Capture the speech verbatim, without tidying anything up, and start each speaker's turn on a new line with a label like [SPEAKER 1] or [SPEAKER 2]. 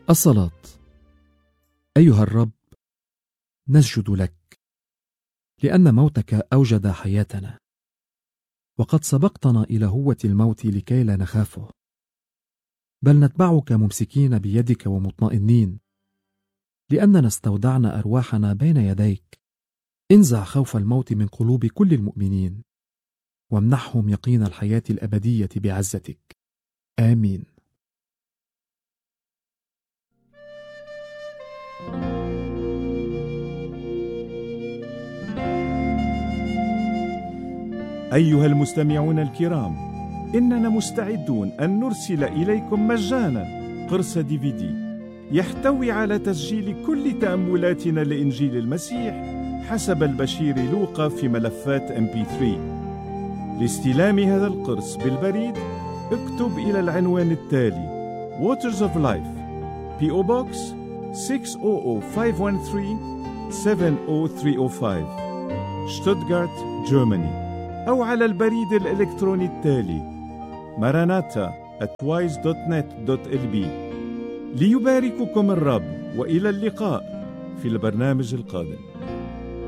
[SPEAKER 1] الصلاة. أيها الرب، نسجد لك لأن موتك أوجد حياتنا، وقد سبقتنا إلى هوة الموت لكي لا نخافه، بل نتبعك ممسكين بيدك ومطمئنين، لأننا استودعنا أرواحنا بين يديك. انزع خوف الموت من قلوب كل المؤمنين، وامنحهم يقين الحياة الأبدية بعزتك. آمين.
[SPEAKER 2] أيها المستمعون الكرام، إننا مستعدون أن نرسل إليكم مجانا قرص دي في دي يحتوي على تسجيل كل تأملاتنا لإنجيل المسيح حسب البشير لوقا في ملفات إم بي ثلاثة. لاستلام هذا القرص بالبريد اكتب إلى العنوان التالي: Waters of Life، بي أو Box ستة صفر صفر خمسة واحد ثلاثة سبعة صفر ثلاثة خمسة، شتوتغارت، جيرماني، أو على البريد الإلكتروني التالي ماراناتا آت وايز دوت نت دوت إل بي. ليبارككم الرب، وإلى اللقاء في البرنامج القادم.